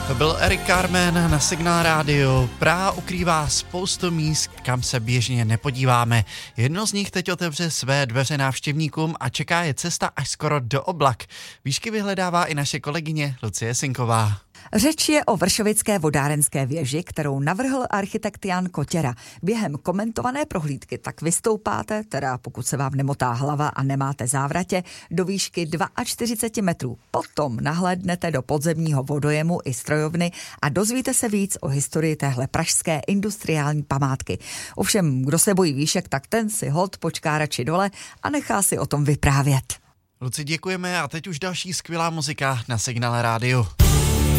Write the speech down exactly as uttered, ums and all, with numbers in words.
To byl Eric Carmen na Signál rádiu. Praha ukrývá spoustu míst, kam se běžně nepodíváme. Jedno z nich teď otevře své dveře návštěvníkům a čeká je cesta až skoro do Oblak. Výšky vyhledává i naše kolegyně Lucie Sinková. Řeč je o vršovické vodárenské věži, kterou navrhl architekt Jan Kotěra. Během komentované prohlídky tak vystoupáte, teda pokud se vám nemotá hlava a nemáte závratě, do výšky čtyřicet dva metrů. Potom nahlédnete do podzemního vodojemu i strojovny a dozvíte se víc o historii téhle pražské industriální památky. Ovšem, kdo se bojí výšek, tak ten si hod počká radši dole a nechá si o tom vyprávět. Luci, děkujeme a teď už další skvělá muzika na Signál rádiu.